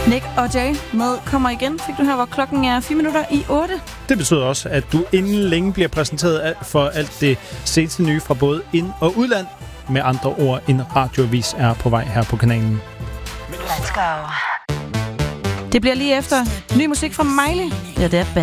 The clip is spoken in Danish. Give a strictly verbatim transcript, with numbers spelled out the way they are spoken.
Nick og Jay med Kommer igen, fik du her, hvor klokken er fire minutter i otte. Det betyder også, at du inden længe bliver præsenteret for alt det seneste nye fra både ind- og udland. Med andre ord, en radioavis er på vej her på kanalen. Let's go. Det bliver lige efter ny musik fra Miley. Ja, det er